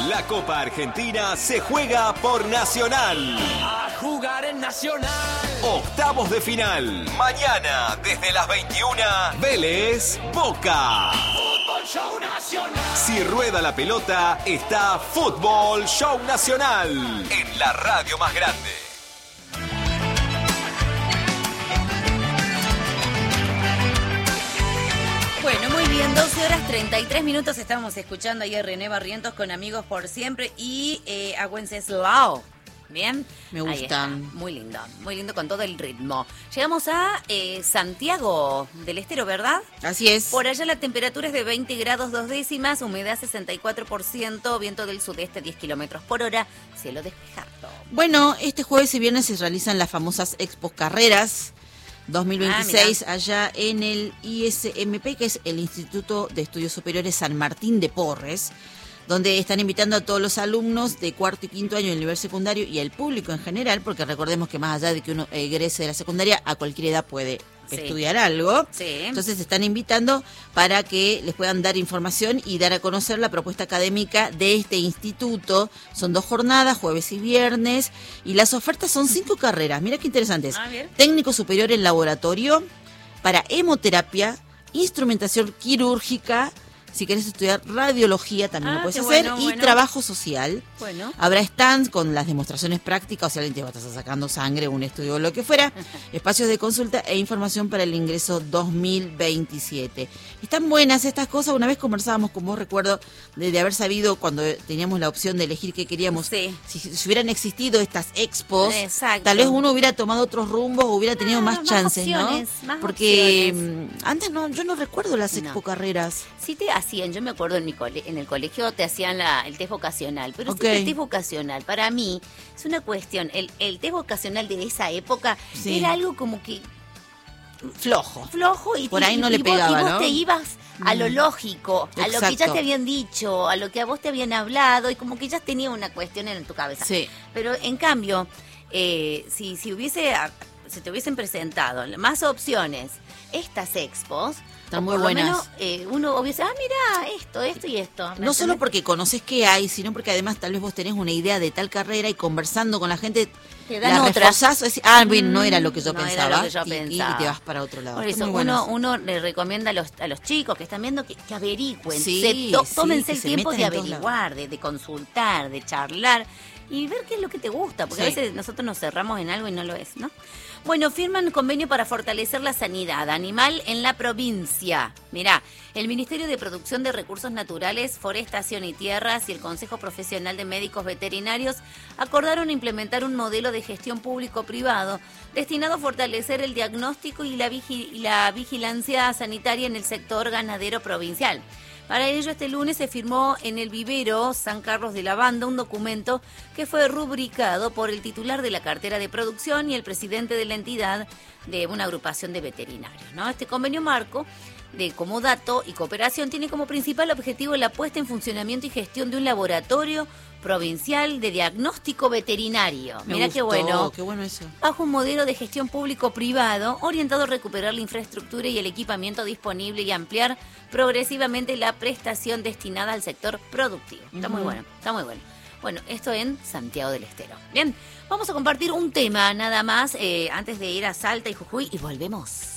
La Copa Argentina se juega por Nacional. A jugar en Nacional. Octavos de final. Mañana, desde las 21, Vélez, Boca. Fútbol Show Nacional. Si rueda la pelota, está Fútbol Show Nacional. En la radio más grande. Bueno, muy bien, 12 horas 33 minutos estamos escuchando ahí a René Barrientos con Amigos por Siempre y a Wenceslao. Bien, me ahí gustan. Está. Muy lindo con todo el ritmo. Llegamos a Santiago del Estero, ¿verdad? Así es. Por allá la temperatura es de 20 grados 2 décimas, humedad 64%, viento del sudeste 10 kilómetros por hora, cielo despejado. Bueno, este jueves y viernes se realizan las famosas Expo Carreras 2026 allá en el ISMP, que es el Instituto de Estudios Superiores San Martín de Porres, donde están invitando a todos los alumnos de cuarto y quinto año del nivel secundario y al público en general, porque recordemos que más allá de que uno egrese de la secundaria, a cualquier edad puede estudiar algo. Sí. Entonces se están invitando para que les puedan dar información y dar a conocer la propuesta académica de este instituto. Son 2 jornadas, jueves y viernes, y las ofertas son 5 carreras. Mira qué interesantes. Técnico superior en laboratorio para hemoterapia, instrumentación quirúrgica. Si querés estudiar radiología también lo puedes hacer. Y trabajo social. Bueno. Habrá stands con las demostraciones prácticas, o si alguien te va a estar sacando sangre, un estudio o lo que fuera. Espacios de consulta e información para el ingreso 2027. Están buenas estas cosas. Una vez conversábamos con vos, recuerdo, de haber sabido cuando teníamos la opción de elegir qué queríamos. Sí. Si hubieran existido estas expos, exacto, tal vez uno hubiera tomado otros rumbos o hubiera tenido más chances, opciones, ¿no? más Porque opciones. Antes yo no recuerdo las expo carreras. Sí te hacían, yo me acuerdo en el colegio te hacían el test vocacional, pero Okay. el test vocacional para mí es una cuestión, el test vocacional de esa época era algo como que flojo y por ahí no le pegaba, y vos ¿no? te ibas a lo lógico, a lo que ya Exacto. te habían dicho, a lo que a vos te habían hablado y como que ya tenía una cuestión en tu cabeza. Sí. Pero en cambio, si se te hubiesen presentado más opciones, estas expos, están o muy por lo buenas. menos, uno hubiese, mira, esto y esto. No solo porque conoces qué hay, sino porque además tal vez vos tenés una idea de tal carrera y conversando con la gente te dan la otras. reforzás, bien, no era lo que yo no pensaba, era lo que yo y pensaba. te vas para otro lado. Por Están eso muy buenas. uno le recomienda a los chicos que están viendo que averigüen, Sí, tómense que el se tiempo metan de en todos averiguar, de consultar, de charlar y ver qué es lo que te gusta, porque a veces nosotros nos cerramos en algo y no lo es, ¿no? Bueno, firman convenio para fortalecer la sanidad animal en la provincia. Mirá, el Ministerio de Producción de Recursos Naturales, Forestación y Tierras y el Consejo Profesional de Médicos Veterinarios acordaron implementar un modelo de gestión público-privado destinado a fortalecer el diagnóstico y la vigilancia sanitaria en el sector ganadero provincial. Para ello, este lunes se firmó en el vivero San Carlos de la Banda un documento que fue rubricado por el titular de la cartera de producción y el presidente de la entidad de una agrupación de veterinarios, ¿no? Este convenio marco de comodato y cooperación tiene como principal objetivo la puesta en funcionamiento y gestión de un laboratorio provincial de diagnóstico veterinario. Mirá qué bueno. Qué bueno eso. Bajo un modelo de gestión público-privado orientado a recuperar la infraestructura y el equipamiento disponible y ampliar progresivamente la prestación destinada al sector productivo. Está muy bueno, está muy bueno. Bueno, esto en Santiago del Estero. Bien, vamos a compartir un tema nada más antes de ir a Salta y Jujuy y volvemos.